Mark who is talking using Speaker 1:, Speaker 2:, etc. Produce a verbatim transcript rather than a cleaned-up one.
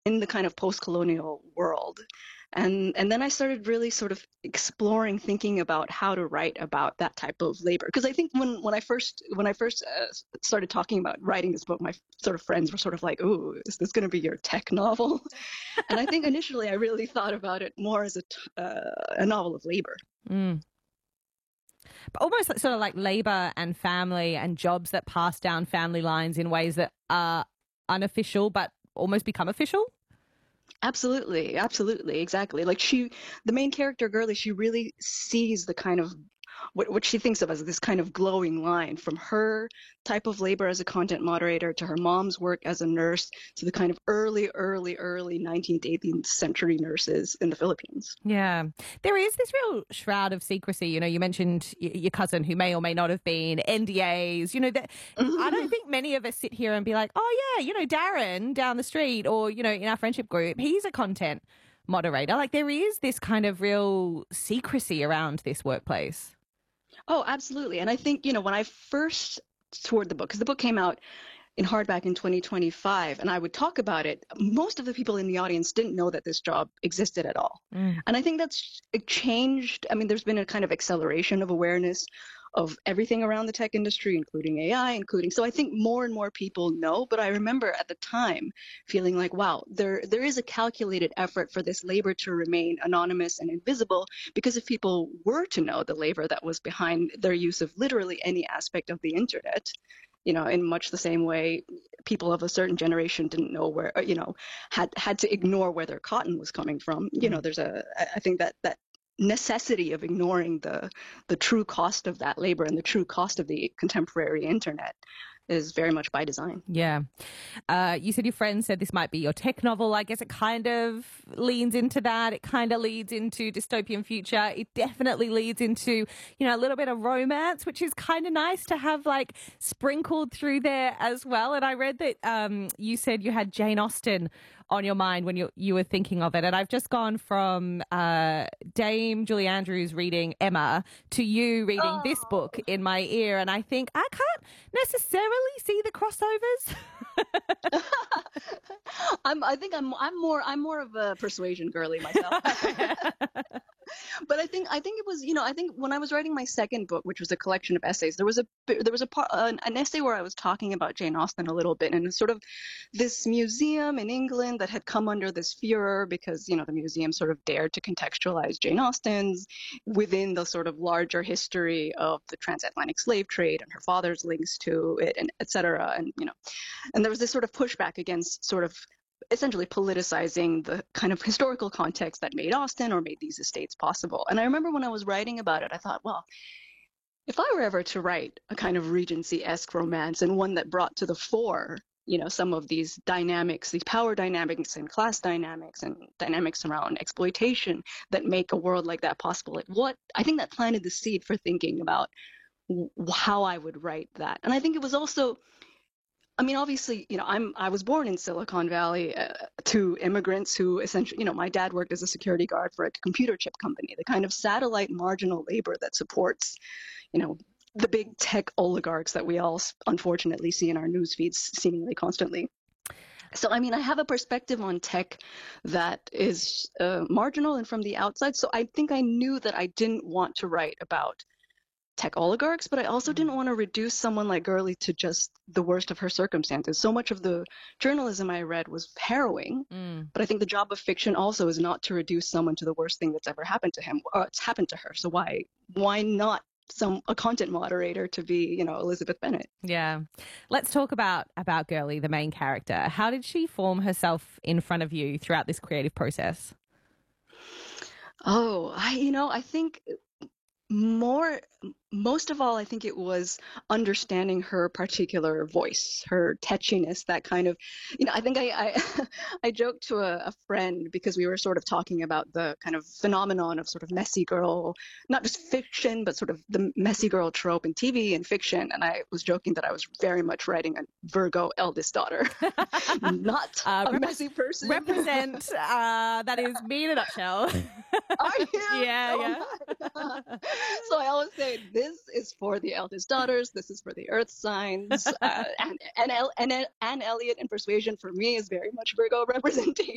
Speaker 1: in the kind of post-colonial world. And and then I started really sort of exploring, thinking about how to write about that type of labor. Because I think when, when I first when I first uh, started talking about writing this book, my sort of friends were sort of like, "Oh, is this going to be your tech novel?" And I think initially I really thought about it more as a t- uh, a novel of labor.
Speaker 2: Mm. But almost like, sort of like labor and family and jobs that pass down family lines in ways that are unofficial but almost become official.
Speaker 1: Absolutely, absolutely, exactly. Like she, the main character, Girly, she really sees the kind of what what she thinks of as this kind of glowing line from her type of labor as a content moderator to her mom's work as a nurse to the kind of early, early, early nineteenth, eighteenth century nurses in the Philippines.
Speaker 2: Yeah. There is this real shroud of secrecy. You know, you mentioned y- your cousin who may or may not have been N D As, you know, that I don't think many of us sit here and be like, oh yeah, you know, Darren down the street or, you know, in our friendship group, he's a content moderator. Like there is this kind of real secrecy around this workplace.
Speaker 1: Oh, absolutely. And I think, you know, when I first toured the book, because the book came out in hardback in twenty twenty-five, and I would talk about it, most of the people in the audience didn't know that this job existed at all.
Speaker 2: Mm.
Speaker 1: And I think that's it changed. I mean, there's been a kind of acceleration of awareness of everything around the tech industry, including A I, including. So I think more and more people know. But I remember at the time feeling like, wow, there there is a calculated effort for this labor to remain anonymous and invisible, because if people were to know the labor that was behind their use of literally any aspect of the internet, you know, in much the same way people of a certain generation didn't know where, you know, had had to ignore where their cotton was coming from. You know, there's a, I think that that necessity of ignoring the the true cost of that labor and the true cost of the contemporary internet is very much by design.
Speaker 2: Yeah. Uh, you said your friend said this might be your tech novel. I guess it kind of leans into that. It kind of leads into dystopian future. It definitely leads into, you know, a little bit of romance, which is kind of nice to have like sprinkled through there as well. And I read that um, you said you had Jane Austen on your mind when you you were thinking of it. And I've just gone from uh, Dame Julie Andrews reading Emma to you reading
Speaker 1: Oh.
Speaker 2: this book in my ear. And I think I can't necessarily see the crossovers.
Speaker 1: I'm, I think I'm, I'm more, I'm more of a persuasion girly myself. But I think, I think it was, you know, I think when I was writing my second book, which was a collection of essays, there was a, there was a part, an, an essay where I was talking about Jane Austen a little bit, and it's sort of this museum in England that had come under this furor because, you know, the museum sort of dared to contextualize Jane Austen's within the sort of larger history of the transatlantic slave trade and her father's links to it, and et cetera. And, you know, and there was this sort of pushback against sort of essentially politicizing the kind of historical context that made Austen or made these estates possible. And I remember when I was writing about it, I thought, well, if I were ever to write a kind of Regency-esque romance and one that brought to the fore, you know, some of these dynamics, these power dynamics and class dynamics and dynamics around exploitation that make a world like that possible, like what, I think that planted the seed for thinking about w- how I would write that. And I think it was also, I mean, obviously, you know, I'm I was born in Silicon Valley uh, to immigrants who essentially, you know, my dad worked as a security guard for a computer chip company, the kind of satellite marginal labor that supports, you know, the big tech oligarchs that we all unfortunately see in our news feeds seemingly constantly. So, I mean, I have a perspective on tech that is uh, marginal and from the outside. So I think I knew that I didn't want to write about tech oligarchs, but I also didn't want to reduce someone like Gurley to just the worst of her circumstances. So much of the journalism I read was harrowing,
Speaker 2: Mm.
Speaker 1: but I think the job of fiction also is not to reduce someone to the worst thing that's ever happened to him, or it's happened to her. So why why not some a content moderator to be, you know, Elizabeth Bennet?
Speaker 2: Yeah. Let's talk about about Girly, the main character. How did she form herself in front of you throughout this creative process?
Speaker 1: Oh, I you know, I think more most of all, I think it was understanding her particular voice, her tetchiness, that kind of, you know, I think I I, I joked to a, a friend because we were sort of talking about the kind of phenomenon of sort of messy girl, not just fiction, but sort of the messy girl trope in T V and fiction. And I was joking that I was very much writing a Virgo eldest daughter, not
Speaker 2: Uh,
Speaker 1: a
Speaker 2: repre-
Speaker 1: messy person.
Speaker 2: represent. Uh, that is me in a nutshell.
Speaker 1: Are you?
Speaker 2: Yeah,
Speaker 1: Oh
Speaker 2: yeah.
Speaker 1: my. So I always say this is for the eldest daughters. This is for the earth signs. Uh, and and El- and, El- and Elliot and Persuasion for me is very much Virgo representation.